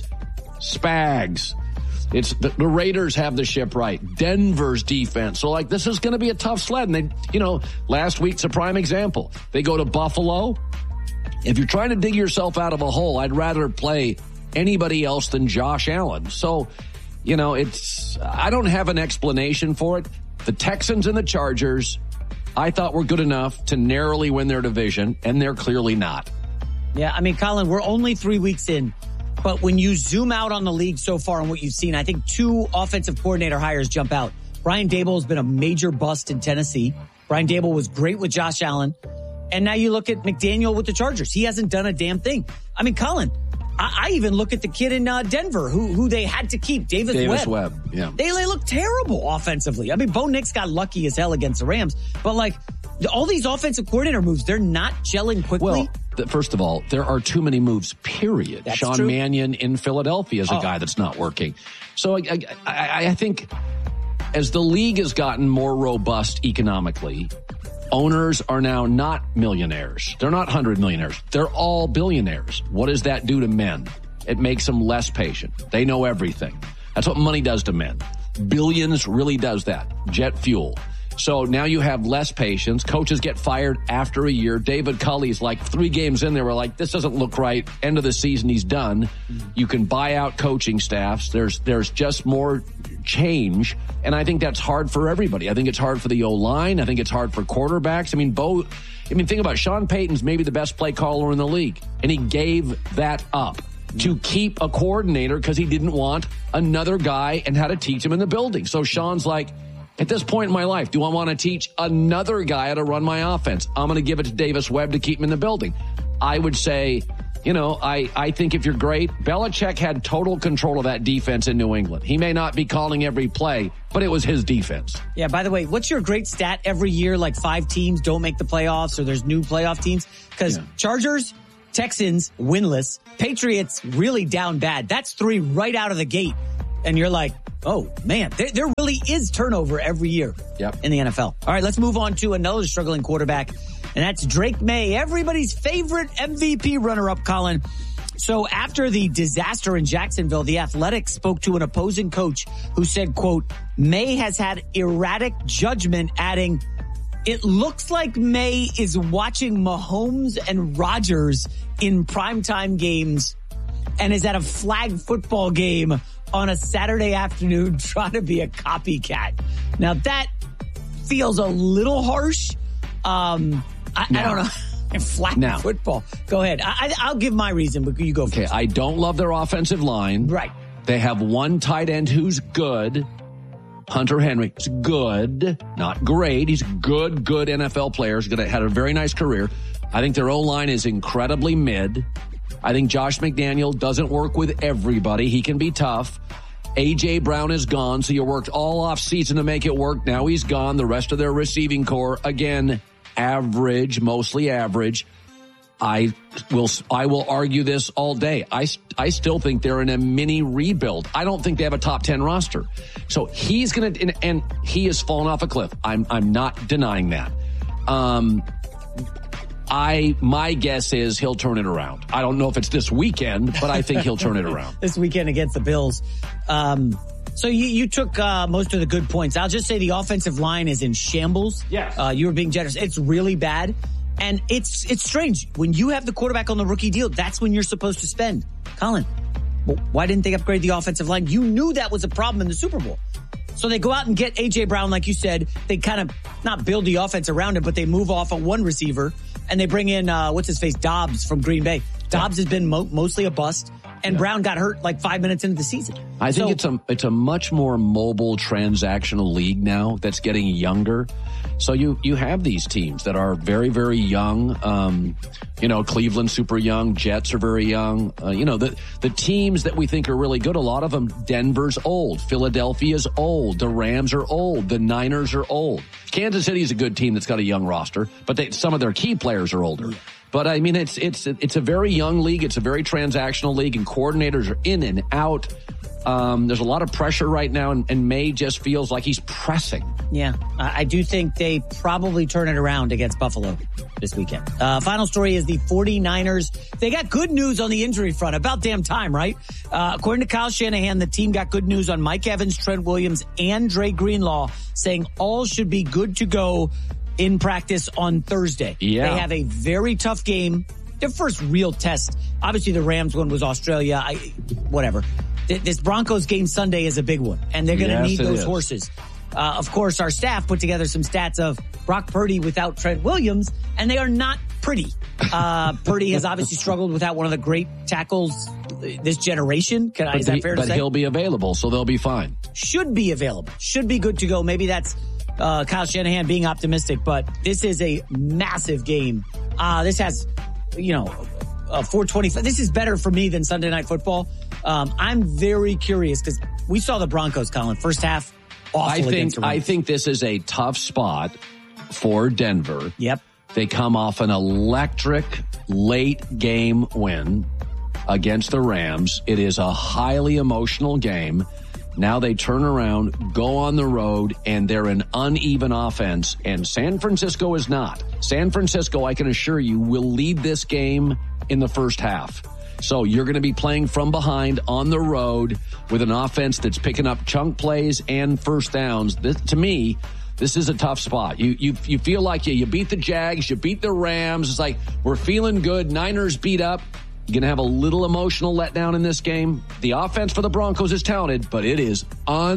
Spags. It's the, the Raiders have the ship right. Denver's defense. So, like, this is going to be a tough sled. And they, you know, last week's a prime example. They go to Buffalo. If you're trying to dig yourself out of a hole, I'd rather play anybody else than Josh Allen. So, you know, it's, I don't have an explanation for it. The Texans and the Chargers, I thought were good enough to narrowly win their division, and they're clearly not. Yeah, I mean, Colin, we're only three weeks in. But when you zoom out on the league so far and what you've seen, I think two offensive coordinator hires jump out. Brian Daboll has been a major bust in Tennessee. Brian Daboll was great with Josh Allen. And now you look at McDaniel with the Chargers. He hasn't done a damn thing. I mean, Colin, I, I even look at the kid in uh, Denver who who they had to keep, Davis, Davis Webb. Webb. Yeah. They, they look terrible offensively. I mean, Bo Nix got lucky as hell against the Rams. But, like, all these offensive coordinator moves, they're not gelling quickly. Well, th- first of all, there are too many moves, period. That's Sean true. Mannion in Philadelphia is a oh. guy that's not working. So I, I, I think as the league has gotten more robust economically, owners are now not millionaires. They're not hundred millionaires. They're all billionaires. What does that do to men? It makes them less patient. They know everything. That's what money does to men. Billions really does that. Jet fuel. So now you have less patience. Coaches get fired after a year. David Culley's like three games in there. We're like, this doesn't look right. End of the season, he's done. You can buy out coaching staffs. There's there's just more change. And I think that's hard for everybody. I think it's hard for the O-line. I think it's hard for quarterbacks. I mean, Bo, I mean, think about it. Sean Payton's maybe the best play caller in the league. And he gave that up. to keep a coordinator because he didn't want another guy and how to teach him in the building. So Sean's like, at this point in my life, do I want to teach another guy how to run my offense? I'm going to give it to Davis Webb to keep him in the building. I would say, you know, I, I think if you're great, Belichick had total control of that defense in New England. He may not be calling every play, but it was his defense. Yeah, by the way, what's your great stat every year? Like five teams don't make the playoffs or there's new playoff teams? Because yeah. Chargers, Texans, winless. Patriots, really down bad. That's three right out of the gate. And you're like, oh, man, there, there really is turnover every year yep. in the N F L. All right, let's move on to another struggling quarterback, and that's Drake May, everybody's favorite M V P runner-up, Colin. So after the disaster in Jacksonville, the Athletic spoke to an opposing coach who said, quote, May has had erratic judgment, adding, it looks like May is watching Mahomes and Rodgers in primetime games and is at a flag football game on a Saturday afternoon trying to be a copycat. Now that feels a little harsh. Um, I, I don't know. Flag now, football. Go ahead. I, I'll give my reason, but you go okay, first. I don't love their offensive line. Right. They have one tight end who's good. Hunter Henry is good, not great. He's good, good N F L player. He's gonna, had a very nice career. I think their O-line is incredibly mid. I think Josh McDaniel doesn't work with everybody. He can be tough. A J. Brown is gone, so you worked all off season to make it work. Now he's gone. The rest of their receiving core, again, average, mostly average. I will I will argue this all day. I, I still think they're in a mini rebuild. I don't think they have a top ten roster. So he's going to, and, and he has fallen off a cliff. I'm I'm not denying that. Um, I my guess is he'll turn it around. I don't know if it's this weekend, but I think he'll turn it around. This weekend against the Bills. Um, so you, you took uh, most of the good points. I'll just say the offensive line is in shambles. Yes. Uh, you were being generous. It's really bad. And it's it's strange. When you have the quarterback on the rookie deal, that's when you're supposed to spend. Colin, well, why didn't they upgrade the offensive line? You knew that was a problem in the Super Bowl. So they go out and get A J. Brown, like you said. They kind of not build the offense around it, but they move off of one receiver. And they bring in, uh, what's his face, Dobbs from Green Bay. Dobbs has been mo- mostly a bust. And yeah. Brown got hurt like five minutes into the season. I think so, it's a it's a much more mobile transactional league now that's getting younger. So you you have these teams that are very, very young. Um, you know, Cleveland super young, Jets are very young. Uh, you know, the the teams that we think are really good, a lot of them, Denver's old, Philadelphia's old, the Rams are old, the Niners are old. Kansas City is a good team that's got a young roster, but they, some of their key players are older. Yeah. But I mean, it's it's it's a very young league. It's a very transactional league, and coordinators are in and out. Um, there's a lot of pressure right now, and, and May just feels like he's pressing. Yeah, I do think they probably turn it around against Buffalo this weekend. Uh, final story is the 49ers. They got good news on the injury front. About damn time, right? Uh, according to Kyle Shanahan, the team got good news on Mike Evans, Trent Williams, and Dre Greenlaw, saying all should be good to go in practice on Thursday. Yeah. They have a very tough game. Their first real test. Obviously, the Rams one was Australia. I, whatever. This Broncos game Sunday is a big one, and they're going to yes, need those is. horses. Uh, of course, our staff put together some stats of Brock Purdy without Trent Williams, and they are not pretty. Uh, Purdy has obviously struggled without one of the great tackles this generation. Can I, is that he, fair to but say? But he'll be available, so they'll be fine. Should be available. Should be good to go. Maybe that's uh, Kyle Shanahan being optimistic, but this is a massive game. Uh, this has, you know, uh, four twenty-five. This is better for me than Sunday Night Football. Um, I'm very curious because we saw the Broncos, Colin, first half. Awful I think against the Rams. I think this is a tough spot for Denver. Yep. They come off an electric late game win against the Rams. It is a highly emotional game. Now they turn around, go on the road, and they're an uneven offense, and San Francisco is not. San Francisco, I can assure you, will lead this game in the first half. So you're going to be playing from behind on the road with an offense that's picking up chunk plays and first downs. This, to me, this is a tough spot. You you you feel like you, you beat the Jags, you beat the Rams. It's like we're feeling good. Niners beat up. You're going to have a little emotional letdown in this game. The offense for the Broncos is talented, but it is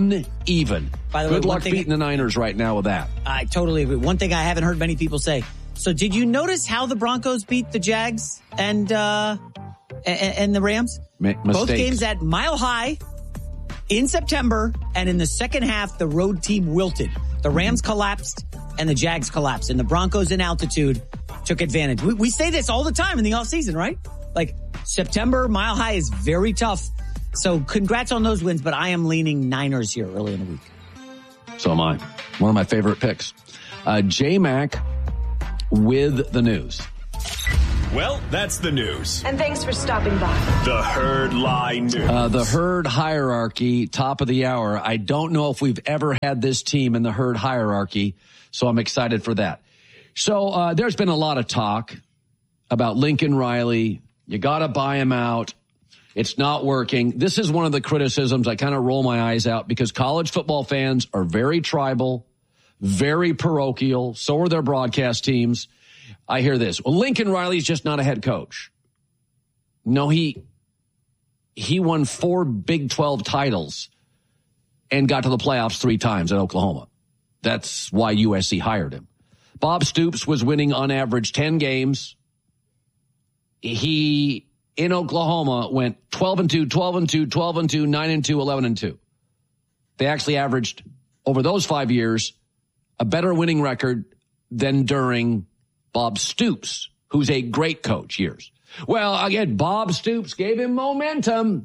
uneven. By the Good way, luck beating I, the Niners right now with that. I totally agree. One thing I haven't heard many people say. So did you notice how the Broncos beat the Jags and uh, and, and the Rams. Ma- Both games at Mile High in September, and in the second half, the road team wilted. The Rams collapsed, and the Jags collapsed, and the Broncos in altitude took advantage. We, we say this all the time in the offseason, right? Like, September, Mile High is very tough. So congrats on those wins, but I am leaning Niners here early in the week. So am I. One of my favorite picks. Uh, J-Mac with the news. Well, that's the news. And thanks for stopping by. The Herd Lie News. Uh, the Herd hierarchy, top of the hour. I don't know if we've ever had this team in the Herd hierarchy, so I'm excited for that. So uh, there's been a lot of talk about Lincoln Riley. You got to buy him out. It's not working. This is one of the criticisms. I kind of roll my eyes out because college football fans are very tribal, very parochial. So are their broadcast teams. I hear this. Well, Lincoln Riley's just not a head coach. No, he he won four Big twelve titles and got to the playoffs three times at Oklahoma. That's why U S C hired him. Bob Stoops was winning on average ten games. He, in Oklahoma, went twelve and two, twelve and two, twelve and two, nine and two, eleven and two. They actually averaged, over those five years, a better winning record than during Bob Stoops, who's a great coach, years. Well, again, Bob Stoops gave him momentum.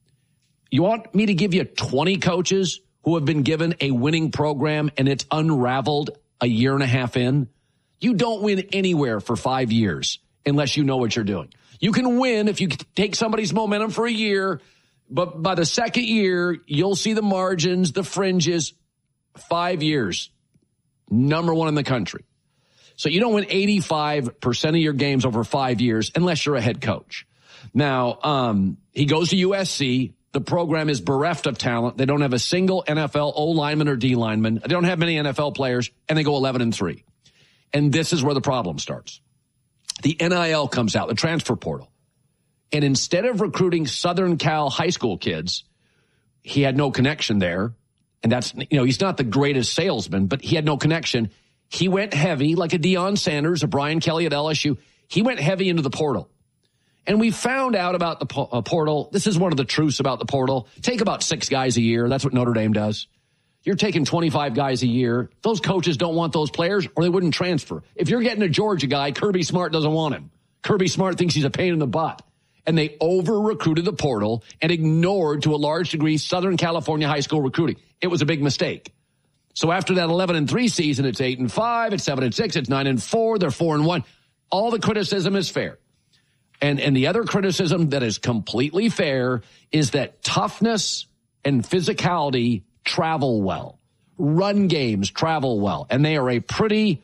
You want me to give you twenty coaches who have been given a winning program and it's unraveled a year and a half in? You don't win anywhere for five years unless you know what you're doing. You can win if you take somebody's momentum for a year, but by the second year, you'll see the margins, the fringes. Five years, number one in the country. So you don't win eighty-five percent of your games over five years unless you're a head coach. Now, um, he goes to U S C. The program is bereft of talent. They don't have a single N F L O lineman or D lineman. They don't have many N F L players, and they go eleven and three. And this is where the problem starts. The N I L comes out, the transfer portal. And instead of recruiting Southern Cal high school kids, he had no connection there. And that's, you know, he's not the greatest salesman, but he had no connection. He went heavy, like a Deion Sanders, a Brian Kelly at L S U. He went heavy into the portal. And we found out about the po- uh, portal. This is one of the truths about the portal. Take about six guys a year. That's what Notre Dame does. You're taking twenty-five guys a year. Those coaches don't want those players or they wouldn't transfer. If you're getting a Georgia guy, Kirby Smart doesn't want him. Kirby Smart thinks he's a pain in the butt. And they over-recruited the portal and ignored, to a large degree, Southern California high school recruiting. It was a big mistake. So after that eleven and three season, it's eight and five, it's seven and six, it's nine and four, they're four and one. All the criticism is fair. And and the other criticism that is completely fair is that toughness and physicality travel well. Run games travel well. And they are a pretty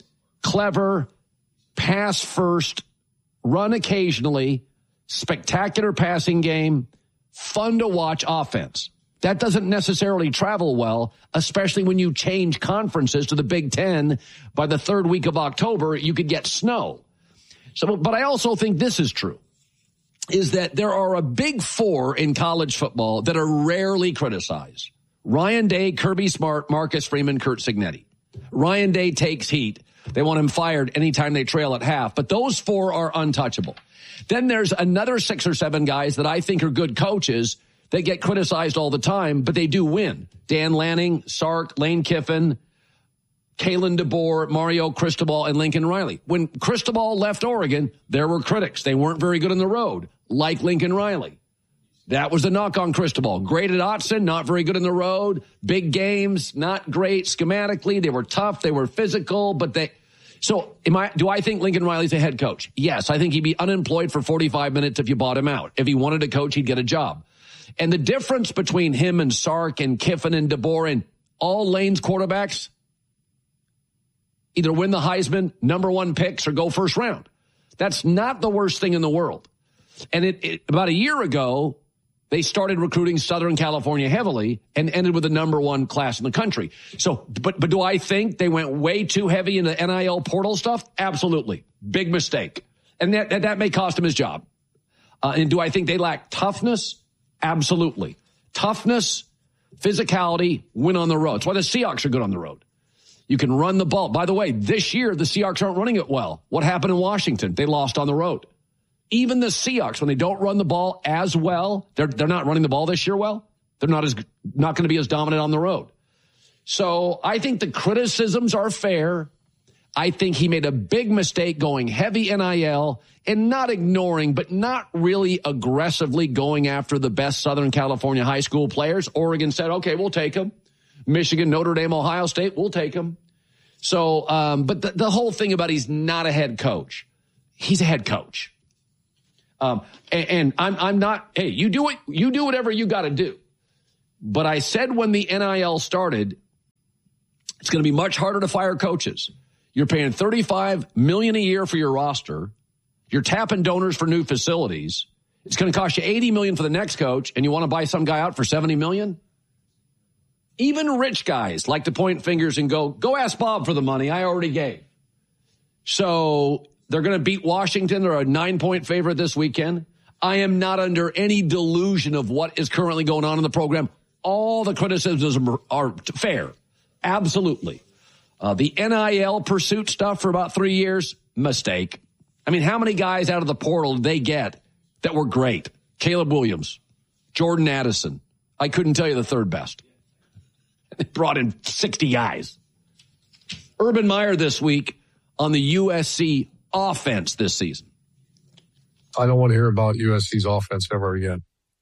clever, pass first, run occasionally, spectacular passing game, fun to watch offense. That doesn't necessarily travel well, especially when you change conferences to the Big Ten. By the third week of October, you could get snow. So, but I also think this is true, is that there are a big four in college football that are rarely criticized. Ryan Day, Kirby Smart, Marcus Freeman, Curt Cignetti. Ryan Day takes heat. They want him fired anytime they trail at half, but those four are untouchable. Then there's another six or seven guys that I think are good coaches that get criticized all the time, but they do win. Dan Lanning, Sark, Lane Kiffin, Kalen DeBoer, Mario Cristobal, and Lincoln Riley. When Cristobal left Oregon, there were critics. They weren't very good on the road, like Lincoln Riley. That was the knock on Cristobal. Great at Autzen, not very good on the road. Big games, not great schematically. They were tough. They were physical, but they... So am I, do I think Lincoln Riley's a head coach? Yes, I think he'd be unemployed for forty-five minutes if you bought him out. If he wanted to coach, he'd get a job. And the difference between him and Sark and Kiffin and DeBoer and all Lane's quarterbacks, either win the Heisman, number one picks, or go first round. That's not the worst thing in the world. And it, it about a year ago, they started recruiting Southern California heavily and ended with the number one class in the country. So, but but do I think they went way too heavy into N I L portal stuff? Absolutely. Big mistake. And that, that, that may cost him his job. Uh, and do I think they lack toughness? Absolutely. Toughness, physicality, win on the road. That's why the Seahawks are good on the road. You can run the ball. By the way, this year, the Seahawks aren't running it well. What happened in Washington? They lost on the road. Even the Seahawks, when they don't run the ball as well, they're they're not running the ball this year well. They're not as not going to be as dominant on the road. So I think the criticisms are fair. I think he made a big mistake going heavy N I L and not ignoring, but not really aggressively going after the best Southern California high school players. Oregon said, okay, we'll take them. Michigan, Notre Dame, Ohio State, we'll take them. So, um, but the, the whole thing about he's not a head coach. He's a head coach. Um, and, and I'm, I'm not, hey, you do it, you do whatever you got to do. But I said when the N I L started, it's going to be much harder to fire coaches. You're paying thirty-five million dollars a year for your roster. You're tapping donors for new facilities. It's going to cost you eighty million dollars for the next coach, and you want to buy some guy out for seventy million dollars? Even rich guys like to point fingers and go, go ask Bob for the money I already gave. So they're going to beat Washington. They're a nine-point favorite this weekend. I am not under any delusion of what is currently going on in the program. All the criticisms are, are fair. Absolutely. Uh, the N I L pursuit stuff for about three years, mistake. I mean, how many guys out of the portal did they get that were great? Caleb Williams, Jordan Addison. I couldn't tell you the third best. They brought in sixty guys. Urban Meyer this week on the U S C offense this season. I don't want to hear about U S C's offense ever again.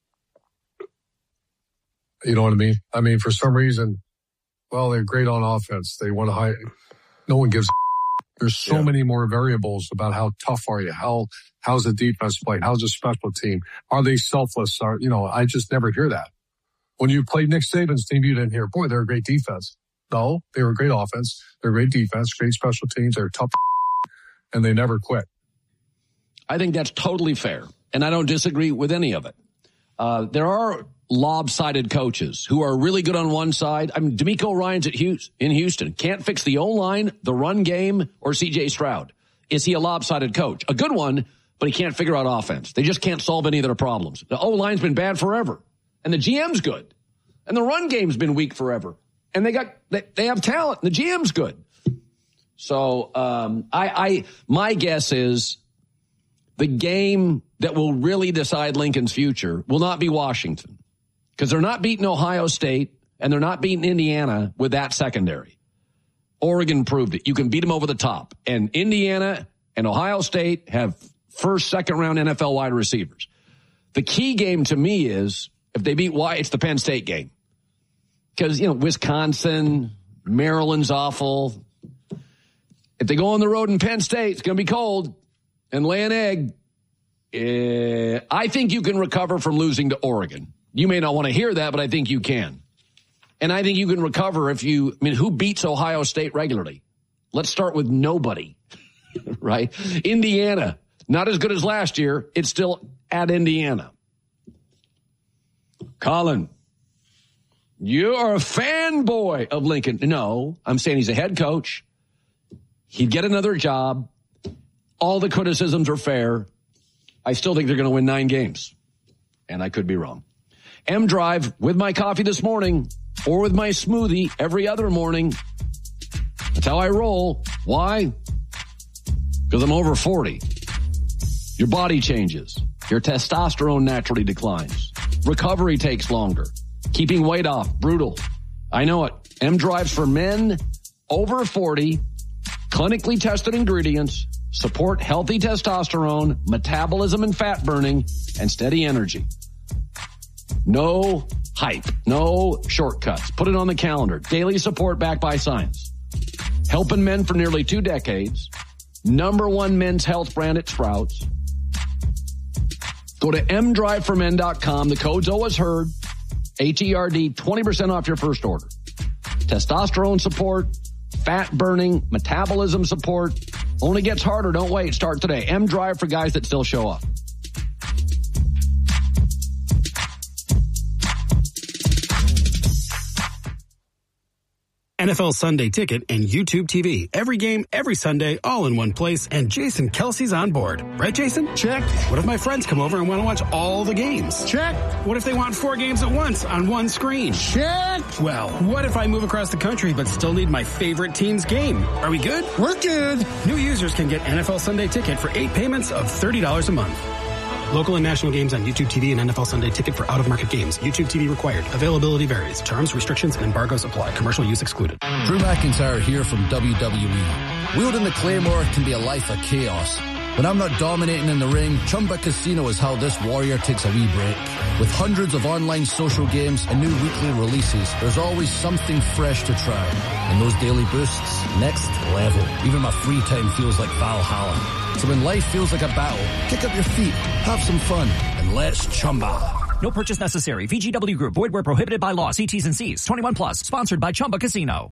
You know what I mean? I mean, for some reason, well, they're great on offense. They want to hire. No one gives a There's so yeah. many more variables about how tough are you? How, how's the defense play? How's the special team? Are they selfless? Are, you know, I just never hear that. When you played Nick Saban's team, you didn't hear, boy, they're a great defense. No, they were a great offense. They're a great defense, great special teams. They're tough and they never quit. I think that's totally fair. And I don't disagree with any of it. Uh, there are lopsided coaches who are really good on one side. I mean, D'Amico Ryan's at Houston, in Houston. Can't fix the O-line, the run game, or C J Stroud. Is he a lopsided coach? A good one, but he can't figure out offense. They just can't solve any of their problems. The O-line's been bad forever. And the G M's good. And the run game's been weak forever. And they got they, they have talent. And the G M's good. So um, I, I my guess is the game that will really decide Lincoln's future will not be Washington. Because they're not beating Ohio State and they're not beating Indiana with that secondary. Oregon proved it. You can beat them over the top. And Indiana and Ohio State have first, second round N F L wide receivers. The key game to me is if they beat Y, it's the Penn State game. Because, you know, Wisconsin, Maryland's awful. If they go on the road in Penn State, it's going to be cold and lay an egg. Uh, I think you can recover from losing to Oregon. You may not want to hear that, but I think you can. And I think you can recover if you, I mean, who beats Ohio State regularly? Let's start with nobody, right? Indiana, not as good as last year. It's still at Indiana. Colin, you are a fanboy of Lincoln. No, I'm saying he's a head coach. He'd get another job. All the criticisms are fair. I still think they're going to win nine games. And I could be wrong. M Drive with my coffee this morning or with my smoothie every other morning. That's how I roll. Why? Because I'm over forty. Your body changes. Your testosterone naturally declines. Recovery takes longer. Keeping weight off, brutal. I know it. M Drives for men over forty. Clinically tested ingredients. Support healthy testosterone, metabolism and fat burning, and steady energy. No hype. No shortcuts. Put it on the calendar. Daily support backed by science. Helping men for nearly two decades. Number one men's health brand at Sprouts. Go to m drive for men dot com. The code's always heard. H E R D, twenty percent off your first order. Testosterone support, fat burning, metabolism support. Only gets harder. Don't wait. Start today. M-Drive for guys that still show up. N F L Sunday Ticket and YouTube T V. Every game, every Sunday, all in one place. And Jason Kelsey's on board. Right, Jason? Check. What if my friends come over and want to watch all the games? Check. What if they want four games at once on one screen? Check. Well, what if I move across the country but still need my favorite team's game? Are we good? We're good. New users can get N F L Sunday Ticket for eight payments of thirty dollars a month. Local and national games on YouTube T V and N F L Sunday Ticket for out-of-market games. YouTube T V required. Availability varies. Terms, restrictions, and embargoes apply. Commercial use excluded. Drew McIntyre here from W W E. Wielding the Claymore can be a life of chaos. When I'm not dominating in the ring, Chumba Casino is how this warrior takes a wee break. With hundreds of online social games and new weekly releases, there's always something fresh to try. And those daily boosts, next level. Even my free time feels like Valhalla. So when life feels like a battle, kick up your feet, have some fun, and let's Chumba. No purchase necessary. V G W Group. Void where prohibited by law. See T's and C's. twenty-one plus. Sponsored by Chumba Casino.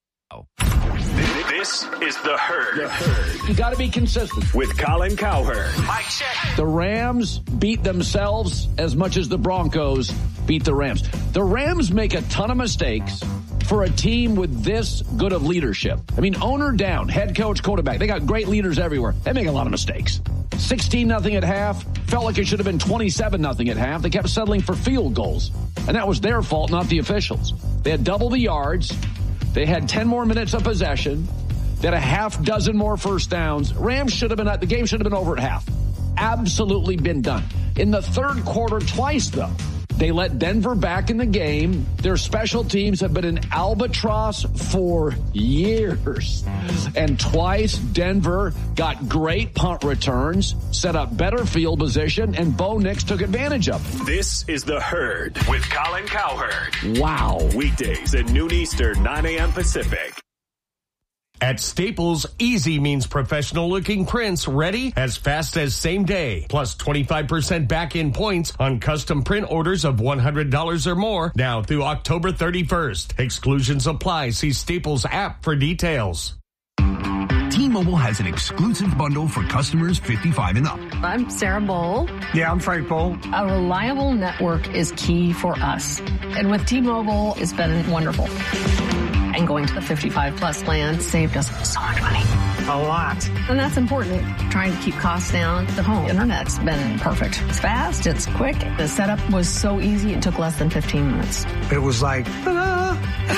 This is The Herd. The Herd. You got to be consistent. With Colin Cowherd. Mike check. The Rams beat themselves as much as the Broncos beat the Rams. The Rams make a ton of mistakes for a team with this good of leadership. I mean, owner down, head coach, quarterback. They got great leaders everywhere. They make a lot of mistakes. sixteen nothing at half. Felt like it should have been twenty-seven nothing at half. They kept settling for field goals. And that was their fault, not the officials. They had double the yards. They had ten more minutes of possession. They had a half dozen more first downs. Rams should have been at the game should have been over at half. Absolutely been done. In the third quarter, twice though, they let Denver back in the game. Their special teams have been an albatross for years. And twice Denver got great punt returns, set up better field position, and Bo Nix took advantage of it. This is The Herd with Colin Cowherd. Wow. Weekdays at noon Eastern, nine a.m. Pacific. At Staples, easy means professional-looking prints ready as fast as same day. Plus twenty-five percent back-in points on custom print orders of one hundred dollars or more now through October thirty-first. Exclusions apply. See Staples app for details. T-Mobile has an exclusive bundle for customers fifty-five and up. I'm Sarah Bowl. Yeah, I'm Frank Bowl. A reliable network is key for us. And with T-Mobile, it's been wonderful. And going to the fifty-five plus plan saved us so much money. A lot. And that's important. Trying to keep costs down. The home internet's been perfect. It's fast. It's quick. The setup was so easy. It took less than fifteen minutes. It was like, ta-da!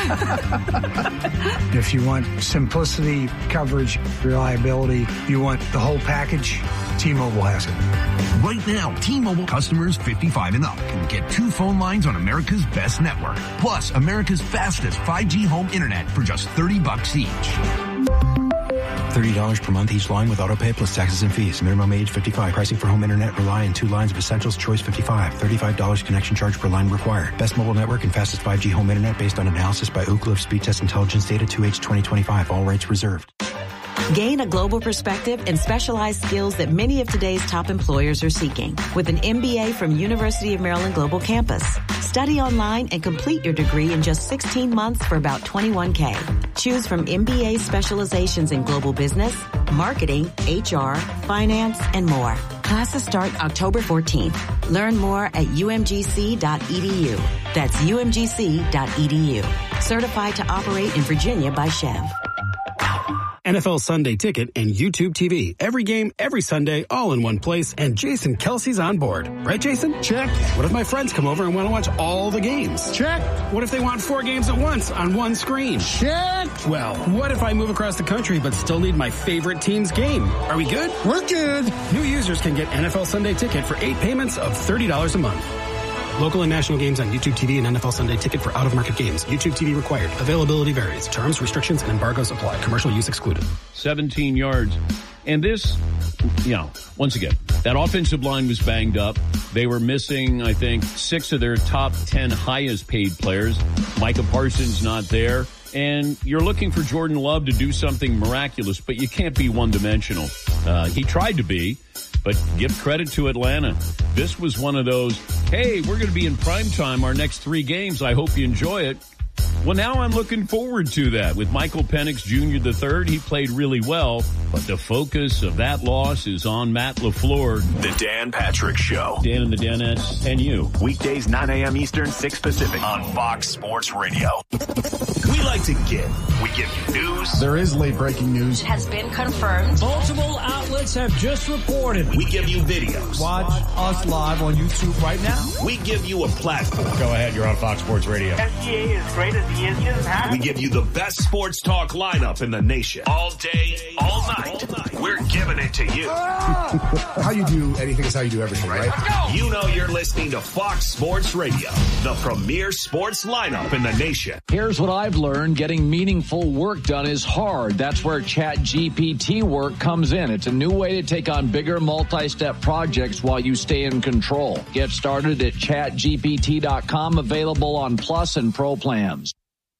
If you want simplicity, coverage, reliability, you want the whole package, T-Mobile has it. Right now, T-Mobile customers fifty-five and up can get two phone lines on America's best network, plus America's fastest five G home internet for just thirty bucks each. thirty dollars per month each line with autopay plus taxes and fees. Minimum age fifty-five. Pricing for home internet rely on two lines of Essentials Choice fifty-five. thirty-five dollars connection charge per line required. Best mobile network and fastest five G home internet based on analysis by Ookla of Speed Test Intelligence data two H twenty twenty-five. All rights reserved. Gain a global perspective and specialized skills that many of today's top employers are seeking with an M B A from University of Maryland Global Campus. Study online and complete your degree in just sixteen months for about twenty-one K. Choose from M B A specializations in global business, marketing, H R, finance, and more. Classes start October fourteenth. Learn more at U M G C dot E D U. That's U M G C dot E D U. Certified to operate in Virginia by Chev. N F L Sunday Ticket and YouTube T V. Every game, every Sunday, all in one place. And Jason Kelsey's on board. Right, Jason? Check. What if my friends come over and want to watch all the games? Check. What if they want four games at once on one screen? Check. Well, what if I move across the country but still need my favorite team's game? Are we good? We're good. New users can get N F L Sunday Ticket for eight payments of thirty dollars a month. Local and national games on YouTube T V and N F L Sunday Ticket for out-of-market games. YouTube T V required. Availability varies. Terms, restrictions, and embargoes apply. Commercial use excluded. seventeen yards. And this, you know, once again, that offensive line was banged up. They were missing, I think, six of their top ten highest paid players. Micah Parsons not there. And you're looking for Jordan Love to do something miraculous, but you can't be one-dimensional. Uh, he tried to be, but give credit to Atlanta. This was one of those, hey, we're going to be in prime time our next three games. I hope you enjoy it. Well, now I'm looking forward to that. With Michael Penix Junior the third, he played really well, but the focus of that loss is on Matt LaFleur. The Dan Patrick Show. Dan and the Danettes and you. Weekdays, nine a.m. Eastern, six Pacific on Fox Sports Radio. We like to give. We give you news. There is late breaking news. Has been confirmed. Multiple outlets have just reported. We give you videos. Watch us live on YouTube right now. We give you a platform. Go ahead, you're on Fox Sports Radio. F D A is great as he is. He doesn't have We give you the best sports talk lineup in the nation. All day, all night. All night. We're giving it to you. How you do anything is how you do everything, right? Let's go. You know you're listening to Fox Sports Radio, the premier sports lineup in the nation. Here's what I've learned. Getting meaningful work done is hard. That's where Chat G P T work comes in. It's a new way to take on bigger multi-step projects while you stay in control. Get started at chat G P T dot com, available on Plus and Pro plans.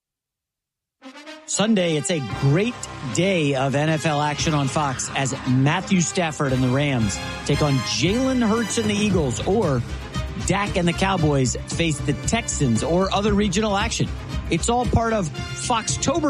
Sunday, it's a great day of N F L action on Fox as Matthew Stafford and the Rams take on Jalen Hurts and the Eagles, or Dak and the Cowboys face the Texans, or other regional action. It's all part of Foxtober.